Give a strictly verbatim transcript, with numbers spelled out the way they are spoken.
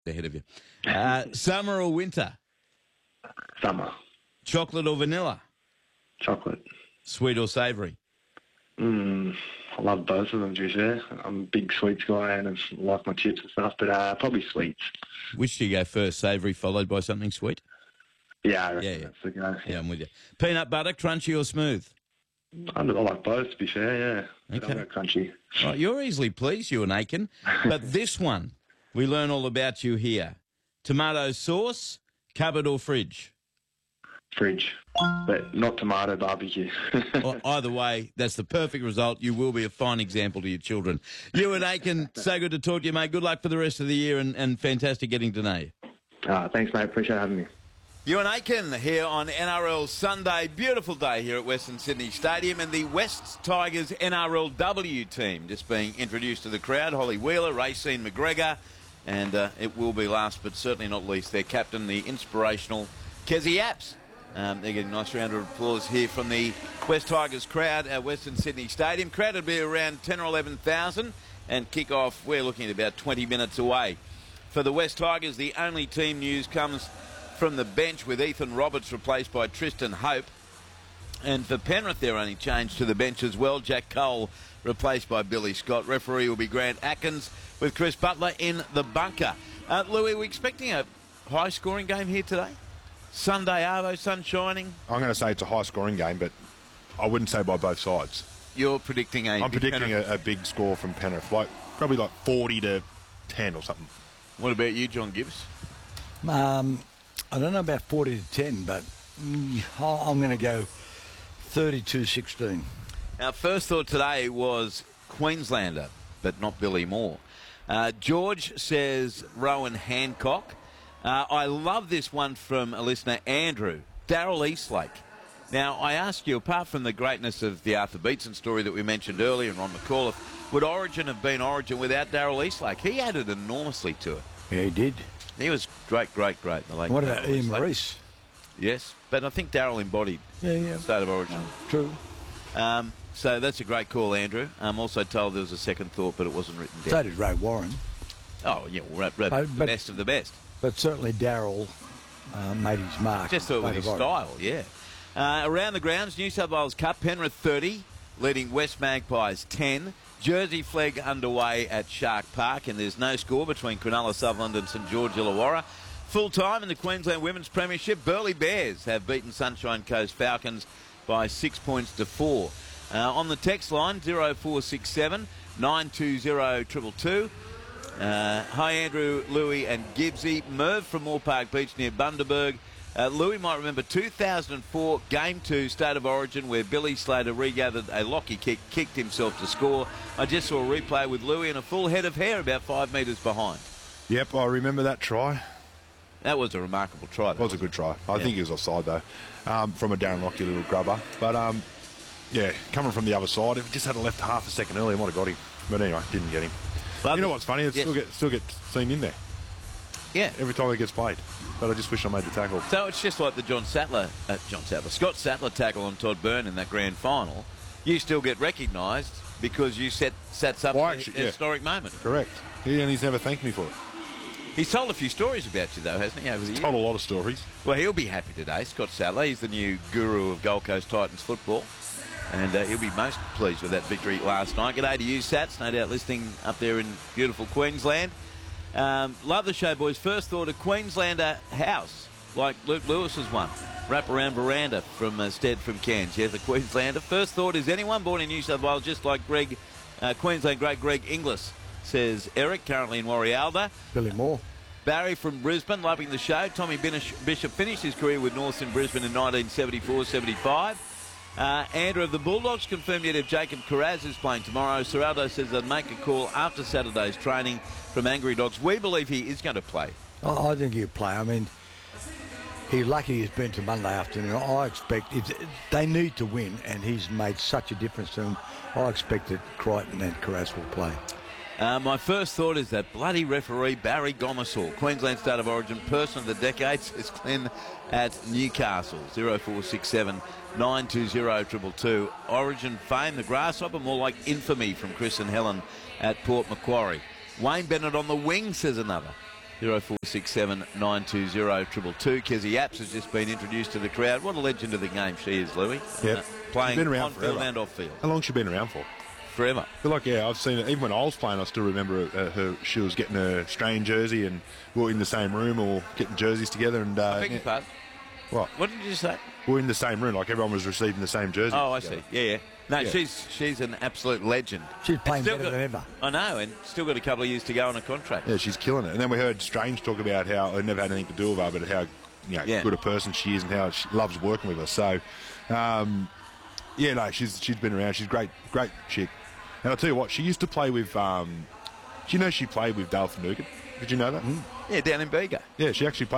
ahead of you. Uh, summer or winter? Summer. Chocolate or vanilla? Chocolate. Sweet or savoury? Mm, I love both of them, to be fair. I'm a big sweets guy and I like my chips and stuff, but uh, probably sweets. Which do you go first, savoury followed by something sweet? Yeah, I reckon Yeah, yeah. that's the go. Yeah, I'm with you. Peanut butter, crunchy or smooth? I like both, to be fair, yeah. But Okay. I'll go crunchy. Right, you're easily pleased, you and Aiken. But this one, we learn all about you here. Tomato sauce, cupboard or fridge? Fridge. But not tomato barbecue. Well, either way, that's the perfect result. You will be a fine example to your children. You and Aiken, so good to talk to you, mate. Good luck for the rest of the year and, and fantastic getting to know you. uh, thanks, mate. Appreciate having me. Ewan Aiken here on N R L Sunday. Beautiful day here at Western Sydney Stadium, and the West Tigers N R L W team just being introduced to the crowd. Holly Wheeler, Racine McGregor, and uh, it will be last but certainly not least their captain, the inspirational Kezzy Apps. Um, they're getting a nice round of applause here from the West Tigers crowd at Western Sydney Stadium. Crowd will be around ten or eleven thousand, and kick-off, we're looking at about twenty minutes away. For the West Tigers, the only team news comes from the bench, with Ethan Roberts replaced by Tristan Hope. And for Penrith, they're only changed to the bench as well. Jack Cole replaced by Billy Scott. Referee will be Grant Atkins, with Chris Butler in the bunker. Uh, Louis, we're expecting a high-scoring game here today? Sunday arvo, sun shining. I'm going to say it's a high-scoring game, but I wouldn't say by both sides. You're predicting a... I'm predicting a, a big score from Penrith, like probably like forty to ten or something. What about you, John Gibbs? Um, I don't know about forty to ten, but mm, I'm going to go thirty-two sixteen. Our first thought today was Queenslander, but not Billy Moore. Uh, George says Rowan Hancock. Uh, I love this one from a listener, Andrew. Daryl Eastlake. Now, I ask you, apart from the greatness of the Arthur Beetson story that we mentioned earlier and Ron McAuliffe, would Origin have been Origin without Daryl Eastlake? He added enormously to it. Yeah, he did. He was great, great, great. The late What about Daryl Ian Eastlake. Maurice? Yes, but I think Daryl embodied Yeah, yeah. State of Origin. True. Um, so that's a great call, Andrew. I'm also told there was a second thought, but it wasn't written So down. did Ray Warren. Oh, yeah, well, Ray- Ray- But- the but- best of the best. But certainly Darryl uh, made his mark. Just thought with State his of Origin. style, yeah. Uh, around the grounds, New South Wales Cup, Penrith thirty, leading West Magpies ten. Jersey flag underway at Shark Park, and there's no score between Cronulla Sutherland and St George Illawarra. Full time in the Queensland Women's Premiership, Burleigh Bears have beaten Sunshine Coast Falcons by six points to four. Uh, on the text line, zero four six seven nine two zero two two two. Uh, hi, Andrew, Louis and Gibbsy. Merv from Moore Park Beach near Bundaberg. Uh, Louis might remember two thousand four, Game two, State of Origin, where Billy Slater regathered a locky kick, kicked himself to score. I just saw a replay with Louis and a full head of hair about five metres behind. Yep, I remember that try. That was a remarkable try. It was a good try. I Yeah. think he was offside, though, um, from a Darren Lockyer little grubber. But, um, yeah, coming from the other side, if he just had left half a second earlier, might have got him. But anyway, didn't get him. But you know what's funny? It yes. still gets still gets seen in there Yeah. every time he gets played. But I just wish I made the tackle. So it's just like the John Sattler, uh, John Sattler, Scott Sattler tackle on Todd Byrne in that grand final. You still get recognised because you set sets up Well, a- actually, a yeah. historic moment. Correct. He, and he's never thanked me for it. He's told a few stories about you, though, hasn't he, over the years? Told a lot of stories. Well, he'll be happy today, Scott Sattler. He's the new guru of Gold Coast Titans football. And uh, he'll be most pleased with that victory last night. G'day to you, Sats. No doubt listening up there in beautiful Queensland. Um, love the show, boys. First thought, a Queenslander house, like Luke Lewis's one. Wraparound veranda from uh, Stead from Cairns. Yeah, the Queenslander. First thought, is anyone born in New South Wales just like Greg, uh, Queensland great Greg Inglis, says Eric, currently in Warrialda. Billy Moore. Barry from Brisbane, loving the show. Tommy Bishop finished his career with Norths in Brisbane in nineteen seventy-four seventy-five. Uh, Andrew of the Bulldogs confirmed yet if Jacob Carraz is playing tomorrow. Serraldo says they'll make a call after Saturday's training from Angry Dogs. We believe he is going to play. I I think he'll play. I mean, he's lucky he's been to Monday afternoon. I expect it's, they need to win, and he's made such a difference to them. I expect that Crichton and Carras will play. Uh, my first thought is that bloody referee Barry Gomersall, Queensland State of Origin Person of the Decade, says Glenn at Newcastle. zero four six seven nine two zero two two two. Origin fame, the grasshopper, more like infamy from Chris and Helen at Port Macquarie. Wayne Bennett on the wing, says another. zero four six seven nine two zero two two. Kezzy Apps has just been introduced to the crowd. What a legend of the game she is, Louis. Yeah. Uh, playing Been around on field forever. and off field. How long has she been around for? Forever. But like, yeah, I've seen it. Even when I was playing, I still remember uh, her. She was getting a Australian jersey, and we were in the same room, or getting jerseys together. And uh, I beg your pardon. what? What did you say? We were in the same room, like everyone was receiving the same jersey. Oh, I together. see. Yeah, yeah. No, Yeah. she's she's an absolute legend. She's playing Still better got- than ever. I know, and still got a couple of years to go on a contract. Yeah, she's killing it. And then we heard Strange talk about how it never had anything to do with her, but how you know, Yeah. good a person she is and how she loves working with us. So, um, yeah, no, she's she's been around. She's a great, great chick. And I'll tell you what, she used to play with. Um, do you know she played with Dale Finucane? Did you know that? Yeah, down in Bega. Yeah, she actually played.